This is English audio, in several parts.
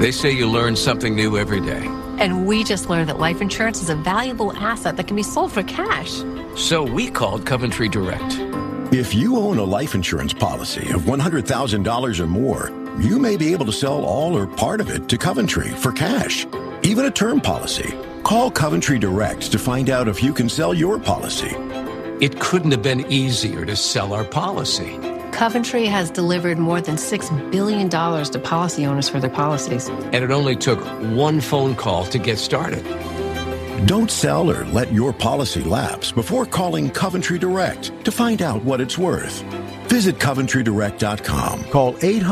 They say you learn something new every day. And we just learned that life insurance is a valuable asset that can be sold for cash. So we called Coventry Direct. If you own a life insurance policy of $100,000 or more, you may be able to sell all or part of it to Coventry for cash, even a term policy. Call Coventry Direct to find out if you can sell your policy. It couldn't have been easier to sell our policy. Coventry has delivered more than $6 billion to policy owners for their policies. And it only took one phone call to get started. Don't sell or let your policy lapse before calling Coventry Direct to find out what it's worth. Visit CoventryDirect.com. Call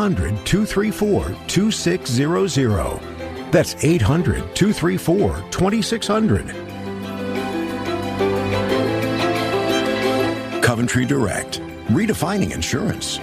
800-234-2600. That's 800-234-2600. Coventry Direct. Redefining insurance.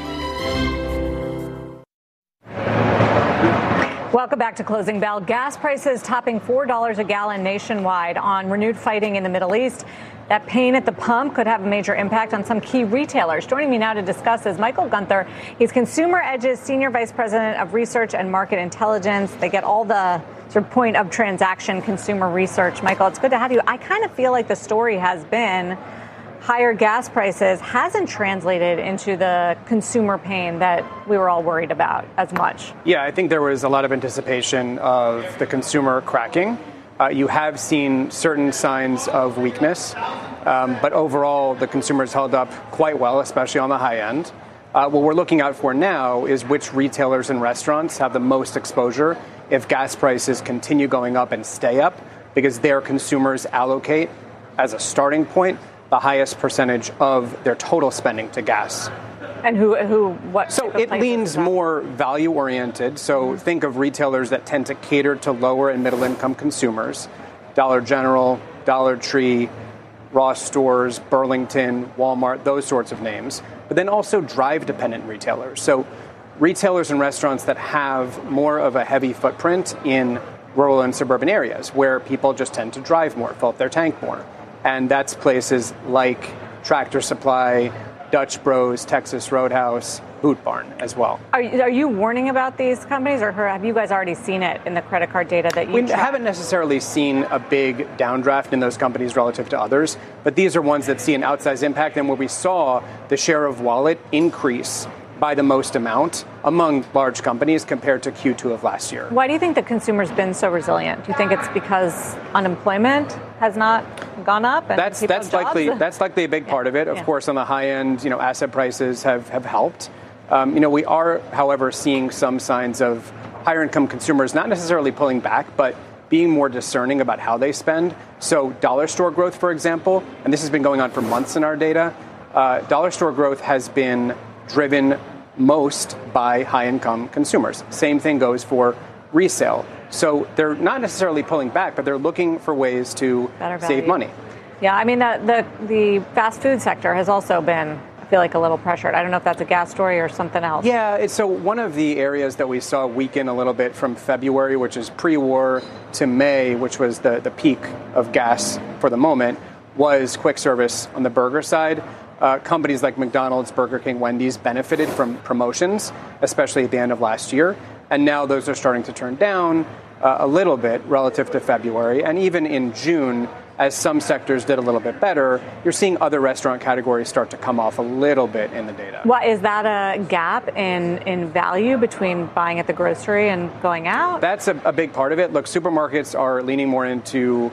Welcome back to Closing Bell. Gas prices topping $4 a gallon nationwide on renewed fighting in the Middle East. That pain at the pump could have a major impact on some key retailers. Joining me now to discuss is Michael Gunther. He's Consumer Edge's Senior Vice President of Research and Market Intelligence. They get all the sort of point of transaction consumer research. Michael, it's good to have you. I kind of feel like the story has been higher gas prices hasn't translated into the consumer pain that we were all worried about as much. Yeah, I think there was a lot of anticipation of the consumer cracking. You have seen certain signs of weakness, but overall the consumers held up quite well, especially on the high end. What we're looking out for now is which retailers and restaurants have the most exposure if gas prices continue going up and stay up, because their consumers allocate, as a starting point, the highest percentage of their total spending to gas. And what? So it leans more value oriented. So think of retailers that tend to cater to lower and middle income consumers. Dollar General, Dollar Tree, Ross Stores, Burlington, Walmart, those sorts of names. But then also drive dependent retailers. So retailers and restaurants that have more of a heavy footprint in rural and suburban areas where people just tend to drive more, fill up their tank more. And that's places like Tractor Supply, Dutch Bros, Texas Roadhouse, Boot Barn as well. Are you warning about these companies, or have you guys already seen it in the credit card data that you We track? haven't necessarily seen a big downdraft in those companies relative to others, but these are ones that see an outsized impact, and where we saw the share of wallet increase by the most amount among large companies compared to Q2 of last year. Why do you think the consumer's been so resilient? Do you think it's because unemployment has not gone up? And That's likely a big part of it. Of course, on the high end, asset prices have helped. We are, however, seeing some signs of higher income consumers not necessarily pulling back, but being more discerning about how they spend. So dollar store growth, for example, and this has been going on for months in our data, dollar store growth has been driven most by high-income consumers. Same thing goes for resale. So they're not necessarily pulling back, but they're looking for ways to save money. Yeah, I mean, the fast food sector has also been, I feel like, a little pressured. I don't know if that's a gas story or something else. Yeah, so one of the areas that we saw weaken a little bit from February, which is pre-war, to May, which was the peak of gas for the moment, was quick service on the burger side. Companies like McDonald's, Burger King, Wendy's benefited from promotions, especially at the end of last year. And now those are starting to turn down a little bit relative to February. And even in June, as some sectors did a little bit better, you're seeing other restaurant categories start to come off a little bit in the data. Well, is that a gap in value between buying at the grocery and going out? That's a big part of it. Look, supermarkets are leaning more into,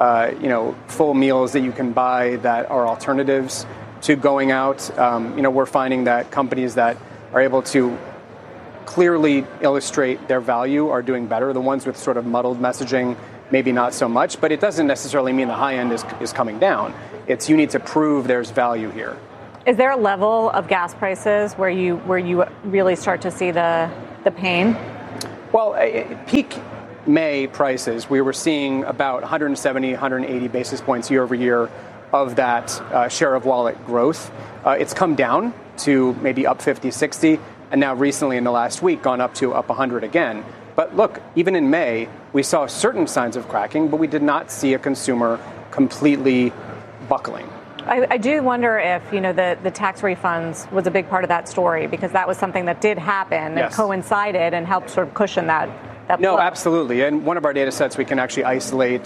full meals that you can buy that are alternatives to going out. We're finding that companies that are able to clearly illustrate their value are doing better. The ones with sort of muddled messaging, maybe not so much, but it doesn't necessarily mean the high end is coming down. It's you need to prove there's value here. Is there a level of gas prices where you really start to see the pain? Well, peak May prices, we were seeing about 170, 180 basis points year over year of that share of wallet growth. It's come down to maybe up 50, 60, and now recently in the last week gone up 100 again. But look, even in May, we saw certain signs of cracking, but we did not see a consumer completely buckling. I do wonder if, the tax refunds was a big part of that story, because that was something that did happen and coincided and helped sort of cushion that that No, flow? absolutely. And one of our data sets, we can actually isolate